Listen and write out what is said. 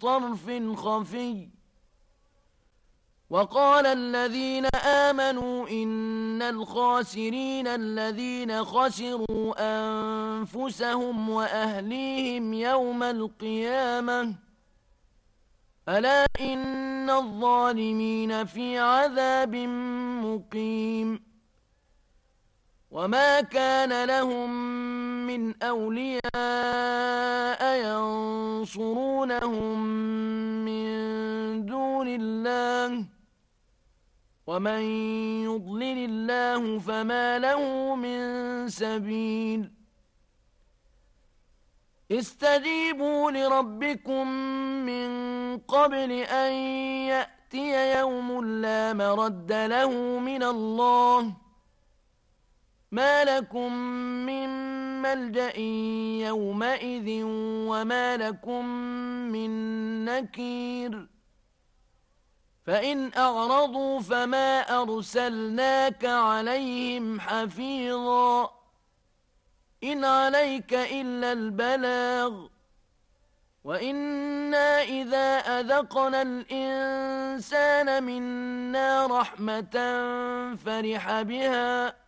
طرف خفي. وقال الذين آمنوا إن الخاسرين الذين خسروا أنفسهم وأهليهم يوم القيامة ألا إن الظالمين في عذاب مقيم. وما كان لهم من أولياء ينصرونهم من دون الله ومن يضلل الله فما له من سبيل. استجيبوا لربكم من قبل أن يأتي يوم لا مرد له من الله ما لكم من ملجأ يومئذ وما لكم من نكير. فإن أعرضوا فما أرسلناك عليهم حفيظا إن عليك إلا البلاغ وإنا إذا أذقنا الإنسان منا رحمة فرح بها